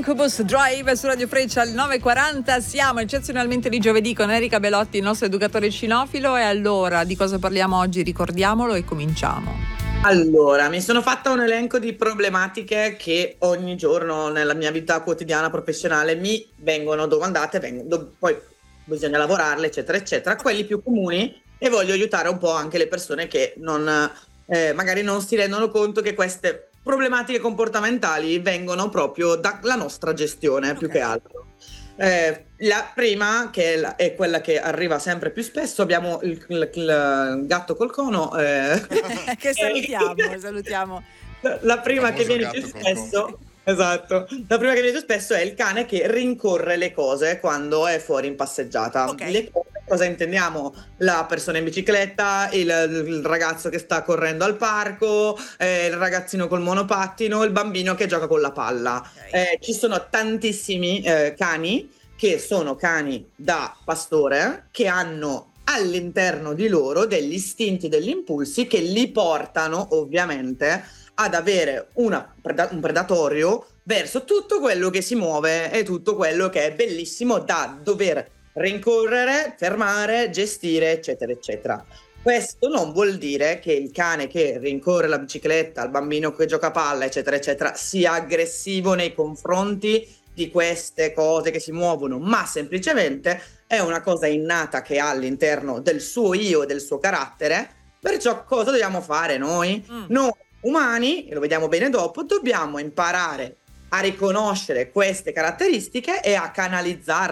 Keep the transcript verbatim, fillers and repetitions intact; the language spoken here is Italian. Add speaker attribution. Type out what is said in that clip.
Speaker 1: Incubus Drive su Radio Freccia alle nove e quaranta. Siamo eccezionalmente di giovedì con Erika Belotti, il nostro educatore cinofilo. E allora, di cosa parliamo oggi? Ricordiamolo e cominciamo.
Speaker 2: Allora, mi sono fatta un elenco di problematiche che ogni giorno nella mia vita quotidiana professionale mi vengono domandate, vengono, do, poi bisogna lavorarle, eccetera, eccetera. Quelli più comuni, e voglio aiutare un po' anche le persone che non, eh, magari non si rendono conto che queste problematiche comportamentali vengono proprio dalla nostra gestione, okay. Più che altro. Eh, la prima, che è, la, è quella che arriva sempre più spesso, abbiamo il, il, il gatto col cono. Eh,
Speaker 1: che salutiamo, salutiamo.
Speaker 2: La, la prima che viene più spesso, esatto, la prima che viene più spesso è il cane che rincorre le cose quando è fuori in passeggiata.
Speaker 1: Okay.
Speaker 2: Le cose, cosa intendiamo? La persona in bicicletta, il, il ragazzo che sta correndo al parco, eh, il ragazzino col monopattino, il bambino che gioca con la palla. Okay. Eh, ci sono tantissimi eh, cani che sono cani da pastore che hanno all'interno di loro degli istinti, degli impulsi che li portano ovviamente ad avere una, un predatorio verso tutto quello che si muove e tutto quello che è bellissimo da dover rincorrere, fermare, gestire, eccetera, eccetera. Questo non vuol dire che il cane che rincorre la bicicletta, il bambino che gioca a palla, eccetera, eccetera, sia aggressivo nei confronti di queste cose che si muovono, ma semplicemente è una cosa innata che ha all'interno del suo io e del suo carattere. Perciò cosa dobbiamo fare noi? Mm. Noi umani, e lo vediamo bene dopo, dobbiamo imparare a riconoscere queste caratteristiche e a canalizzarle